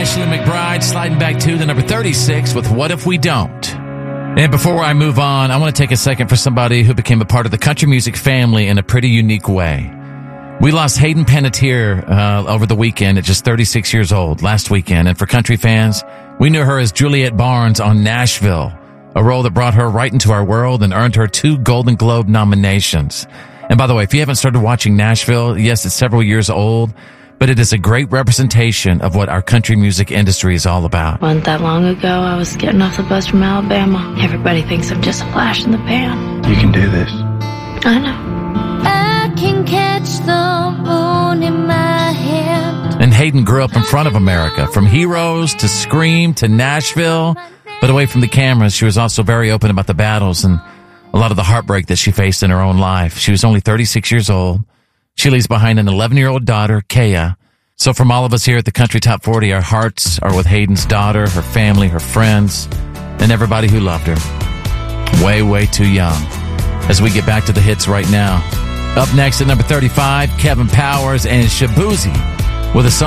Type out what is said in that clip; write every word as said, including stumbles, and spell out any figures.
Ashley McBride sliding back to the number thirty-six with What If We Don't? And before I move on, I want to take a second for somebody who became a part of the country music family in a pretty unique way. We lost Hayden Panettiere uh, over the weekend at just thirty-six years old, last weekend. And for country fans, we knew her as Juliet Barnes on Nashville, a role that brought her right into our world and earned her two Golden Globe nominations. And by the way, if you haven't started watching Nashville, yes, it's several years old, but it is a great representation of what our country music industry is all about. Wasn't that long ago, I was getting off the bus from Alabama. Everybody thinks I'm just a flash in the pan. You can do this. I know. I can catch the moon in my hand. And Hayden grew up in front of America, from Heroes to Scream to Nashville. But away from the cameras, she was also very open about the battles and a lot of the heartbreak that she faced in her own life. She was only thirty-six years old. She leaves behind an eleven-year-old daughter, Kaya. So from all of us here at the Country Top forty, our hearts are with Hayden's daughter, her family, her friends, and everybody who loved her. Way, way too young. As we get back to the hits right now. Up next at number thirty-five, Kevin Powers and Shaboozey with a song